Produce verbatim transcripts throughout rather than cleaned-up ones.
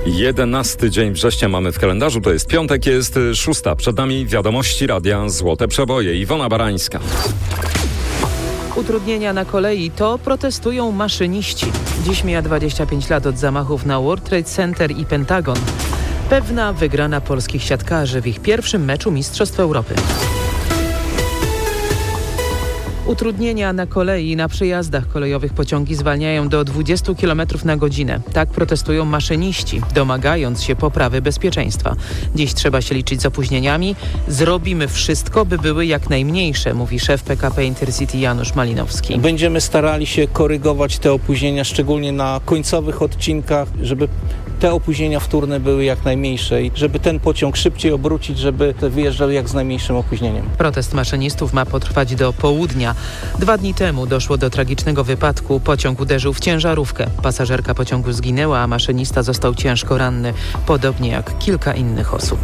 jedenasty dzień września mamy w kalendarzu, to jest piątek, jest szósta. Przed nami wiadomości radia Złote Przeboje. Iwona Barańska. Utrudnienia na kolei to protestują maszyniści. Dziś mija dwadzieścia pięć lat od zamachów na World Trade Center i Pentagon. Pewna wygrana polskich siatkarzy w ich pierwszym meczu Mistrzostw Europy. Utrudnienia na kolei i na przejazdach kolejowych pociągi zwalniają do dwudziestu kilometrów na godzinę. Tak protestują maszyniści, domagając się poprawy bezpieczeństwa. Dziś trzeba się liczyć z opóźnieniami. Zrobimy wszystko, by były jak najmniejsze, mówi szef P K P Intercity Janusz Malinowski. Będziemy starali się korygować te opóźnienia, szczególnie na końcowych odcinkach, żeby te opóźnienia wtórne były jak najmniejsze i żeby ten pociąg szybciej obrócić, żeby wyjeżdżał jak z najmniejszym opóźnieniem. Protest maszynistów ma potrwać do południa. Dwa dni temu doszło do tragicznego wypadku. Pociąg uderzył w ciężarówkę. Pasażerka pociągu zginęła, a maszynista został ciężko ranny, podobnie jak kilka innych osób.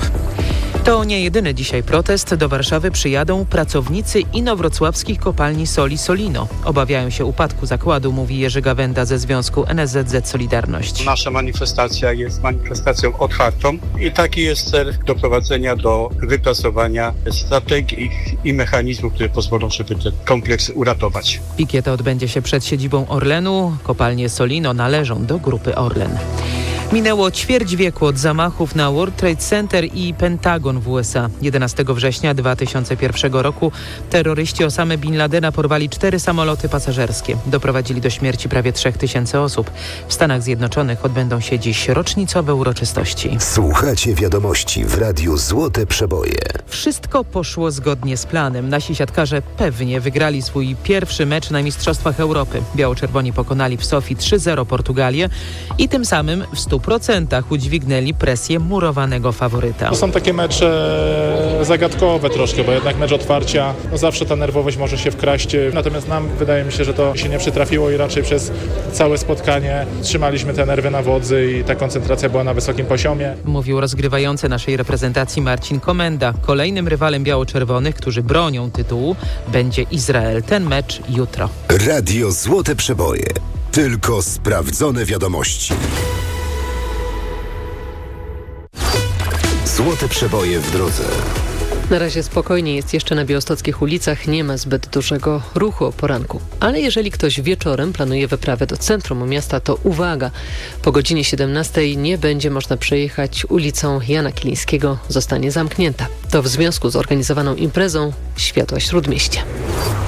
To nie jedyny dzisiaj protest. Do Warszawy przyjadą pracownicy inowrocławskich kopalni soli Solino. Obawiają się upadku zakładu, mówi Jerzy Gawenda ze Związku N S Z Z Solidarność. Nasza manifestacja jest manifestacją otwartą i taki jest cel doprowadzenia do wypracowania strategii i mechanizmów, które pozwolą, żeby ten kompleks uratować. Pikieta odbędzie się przed siedzibą Orlenu. Kopalnie Solino należą do grupy Orlen. Minęło ćwierć wieku od zamachów na World Trade Center i Pentagon w U S A. jedenastego września dwa tysiące pierwszego roku terroryści Osamy Bin Ladena porwali cztery samoloty pasażerskie. Doprowadzili do śmierci prawie trzech tysięcy osób. W Stanach Zjednoczonych odbędą się dziś rocznicowe uroczystości. Słuchacie wiadomości w Radiu Złote Przeboje. Wszystko poszło zgodnie z planem. Nasi siatkarze pewnie wygrali swój pierwszy mecz na Mistrzostwach Europy. Biało-czerwoni pokonali w Sofii trzy zero Portugalię i tym samym w stu procentach udźwignęli presję murowanego faworyta. To są takie mecze zagadkowe troszkę, bo jednak mecz otwarcia, no zawsze ta nerwowość może się wkraść. Natomiast nam wydaje mi się, że to się nie przytrafiło i raczej przez całe spotkanie trzymaliśmy te nerwy na wodzy i ta koncentracja była na wysokim poziomie. Mówił rozgrywający naszej reprezentacji Marcin Komenda. Kolejnym rywalem biało-czerwonych, którzy bronią tytułu, będzie Izrael. Ten mecz jutro. Radio Złote Przeboje. Tylko sprawdzone wiadomości. Złote Przeboje w drodze. Na razie spokojnie jest jeszcze na białostockich ulicach, nie ma zbyt dużego ruchu o poranku. Ale jeżeli ktoś wieczorem planuje wyprawę do centrum miasta, to uwaga, po godzinie siedemnastej nie będzie można przejechać ulicą Jana Kilińskiego, zostanie zamknięta. To w związku z organizowaną imprezą Światła Śródmieścia.